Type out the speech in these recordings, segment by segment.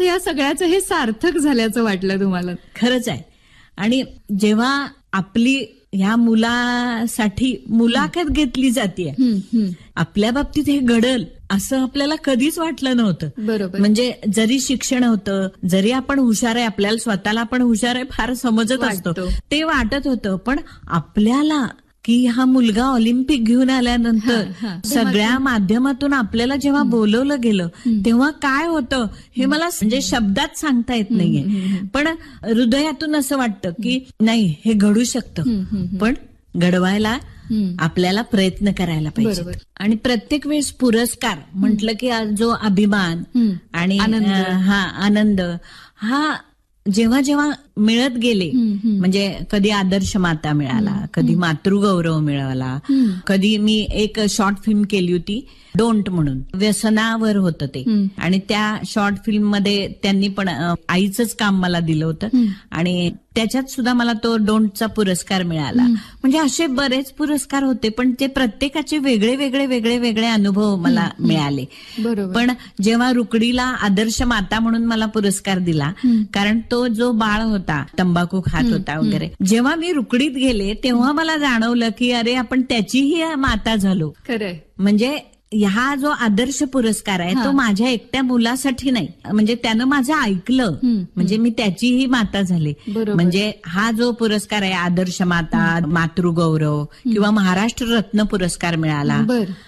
या सगळ्याचं हे सार्थक झाल्याचं वाटलं तुम्हाला? खरंच आहे. आणि जेव्हा आपली ह्या मुलासाठी मुलाखत घेतली जाते, आपल्या बाबतीत हे घडल असं आपल्याला कधीच वाटलं नव्हतं. बरोबर. म्हणजे जरी शिक्षण होतं, जरी आपण हुशार आहे, आपल्याला स्वतःला आपण हुशार आहे फार समजत असतो, ते वाटत होतं. पण आपल्याला की हा मुलगा ऑलिम्पिक घेऊन आल्यानंतर सगळ्या माध्यमातून आपल्याला जेव्हा बोलवलं गेलं तेव्हा काय होतं हे मला म्हणजे शब्दात सांगता येत नाहीये. पण हृदयातून असं वाटतं की नाही, हे घडू शकतं, पण घडवायला आपल्याला प्रयत्न करायला पाहिजे. आणि प्रत्येक वेळेस पुरस्कार म्हटलं की जो अभिमान आणि आनंद हा जेव्हा जेव्हा मिळत गेले, म्हणजे कधी आदर्श माता मिळाला, कधी मातृगौरव मिळाला, कधी मी एक शॉर्ट फिल्म केली होती डोंट म्हणून, व्यसनावर होतं ते, आणि त्या शॉर्ट फिल्म मध्ये त्यांनी पण आईचंच काम मला दिलं होतं आणि त्याच्यात सुद्धा मला तो डोंटचा पुरस्कार मिळाला. म्हणजे असे बरेच पुरस्कार होते, पण ते प्रत्येकाचे वेगळे वेगळे वेगळे वेगळे अनुभव मला मिळाले. पण जेव्हा रुकडीला आदर्श माता म्हणून मला पुरस्कार दिला, कारण तो जो बाळ होता तंबाखू खात होता वगैरे, जेव्हा मी रुकडीत गेले तेव्हा मला जाणवलं की अरे आपण त्याचीही माता झालो. खरंय. म्हणजे हा जो आदर्श पुरस्कार आहे तो माझ्या एकट्या मुलासाठी नाही, म्हणजे त्यानं माझं ऐकलं, म्हणजे मी त्याचीही माता झाली. म्हणजे हा जो पुरस्कार आहे आदर्श माता, मातृगौरव किंवा महाराष्ट्र रत्न पुरस्कार मिळाला,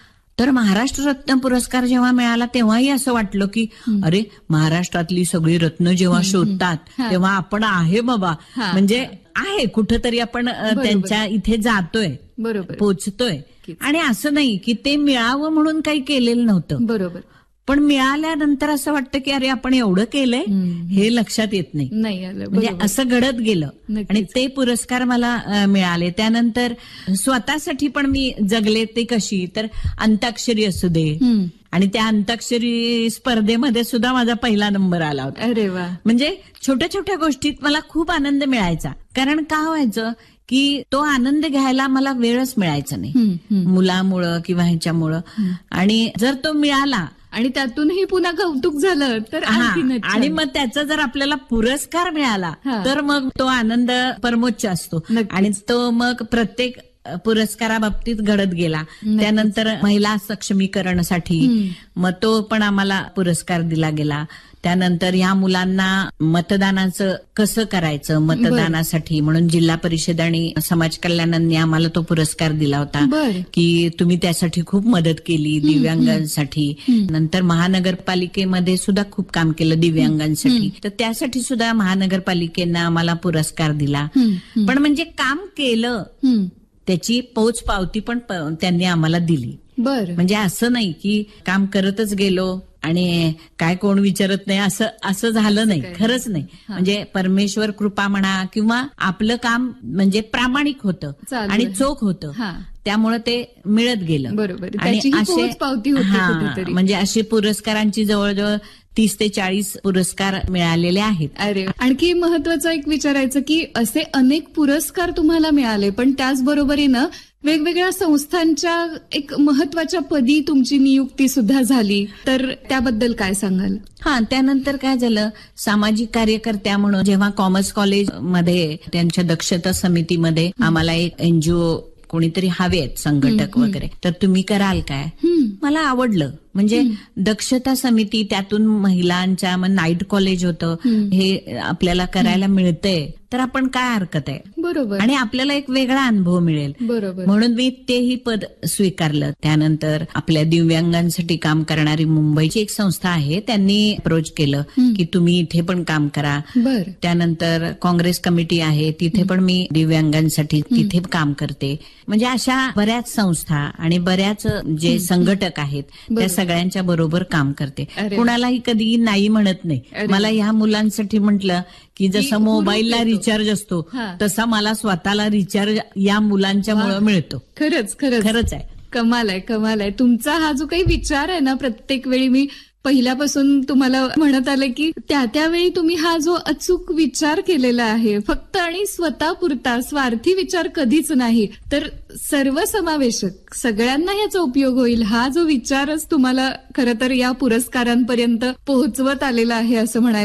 तर महाराष्ट्र रत्न पुरस्कार जेव्हा मिळाला तेव्हाही असं वाटलं की अरे महाराष्ट्रातली सगळी रत्न जेव्हा शोधतात तेव्हा आपण आहे बाबा, म्हणजे आहे कुठंतरी आपण त्यांच्या इथे जातोय, पोचतोय. आणि असं नाही की ते मिळावं म्हणून काही केलेलं नव्हतं. बरोबर. पण मिळाल्यानंतर असं वाटतं की अरे आपण एवढं केलंय हे लक्षात येत नाही. म्हणजे असं घडत गेलं आणि ते पुरस्कार मला मिळाले. त्यानंतर स्वतःसाठी पण मी जगले. ते कशी तर अंताक्षरी असू दे, आणि त्या अंताक्षरी स्पर्धेमध्ये सुद्धा माझा पहिला नंबर आला होता. अरे वा. म्हणजे छोट्या छोट्या गोष्टीत मला खूप आनंद मिळायचा. कारण का व्हायचं की तो आनंद घ्यायला मला वेळच मिळायचा नाही मुलामुळं किंवा ह्याच्यामुळं. आणि जर तो मिळाला आणि त्यातूनही पुन्हा कौतुक झालं तर आणि मग त्याचा जर आपल्याला पुरस्कार मिळाला तर मग तो आनंद परमोच्च असतो. आणि तो मग प्रत्येक पुरस्काराबाबतीत घडत गेला. त्यानंतर महिला सक्षमीकरणासाठी मग तो पण आम्हाला पुरस्कार दिला गेला. त्यानंतर ह्या मुलांना मतदानाचं कसं करायचं मतदानासाठी म्हणून जिल्हा परिषद आणि समाज कल्याणाने आम्हाला तो पुरस्कार दिला होता की तुम्ही त्यासाठी खूप मदत केली दिव्यांगांसाठी. नंतर महानगरपालिकेमध्ये सुद्धा खूप काम केलं दिव्यांगांसाठी, तर त्यासाठी सुद्धा महानगरपालिकेनं आम्हाला पुरस्कार दिला. पण म्हणजे काम केलं त्याची पोच पावती पण त्यांनी आम्हाला दिली. म्हणजे असं नाही की काम करतच गेलो आणि काय कोण विचारत नाही असं झालं नाही. खरंच नाही. म्हणजे परमेश्वर कृपा म्हणा किंवा आपलं काम म्हणजे प्रामाणिक होतं आणि चोख होतं, त्यामुळे ते मिळत गेलं. बरोबर. आणि असे पावती होती. म्हणजे अशी पुरस्कारांची जवळजवळ 30 ते 40 पुरस्कार मिळालेले आहेत. अरे, आणखी महत्वाचं एक विचारायचं की असे अनेक पुरस्कार तुम्हाला मिळाले, पण त्याचबरोबरीनं वेगवेगळ्या संस्थांच्या एक महत्वाच्या पदी तुमची नियुक्ती सुद्धा झाली, तर त्याबद्दल काय सांगाल? त्यानंतर काय झालं, सामाजिक कार्यकर्त्या म्हणून जेव्हा कॉमर्स कॉलेजमध्ये त्यांच्या दक्षता समितीमध्ये आम्हाला एक एनजीओ कोणीतरी हवे आहेत संघटक वगैरे, तर तुम्ही कराल काय? मला आवडलं. म्हणजे दक्षता समिती, त्यातून महिलांच्या नाईट कॉलेज होतं, हे आपल्याला करायला मिळतंय तर आपण काय हरकत आहे. बरोबर. आणि आपल्याला एक वेगळा अनुभव मिळेल. बरोबर. म्हणून मी तेही पद स्वीकारलं. त्यानंतर आपल्या दिव्यांगांसाठी काम करणारी मुंबईची एक संस्था आहे, त्यांनी अप्रोच केलं की तुम्ही इथे पण काम करा. त्यानंतर काँग्रेस कमिटी आहे, तिथे पण मी दिव्यांगांसाठी तिथे काम करते. म्हणजे अशा बऱ्याच संस्था आणि बऱ्याच जे संघटक आहेत त्या सगळ्यांच्या बरोबर काम करते. कुणालाही कधी नाही म्हणत नाही. मला ह्या मुलांसाठी म्हटलं की जसं मोबाईलला रिचार्ज असतो तसा मला स्वतःला रिचार्ज या मुलांच्यामुळे मिळतो. खरंच आहे. कमाल आहे. तुमचा हा जो काही विचार आहे ना, प्रत्येक वेळी मी पहिल्यापासून तुम्हाला म्हणत आले की त्यावेळी तुम्ही हा जो अचूक विचार केलेला आहे, फक्त आणि स्वतःपुरता स्वार्थी विचार कधीच नाही, तर सर्वसमावेशक सगळ्यांना याचा उपयोग होईल हा जो विचारच तुम्हाला खरं तर या पुरस्कारांपर्यंत पोहोचवत आलेला आहे असं म्हणायला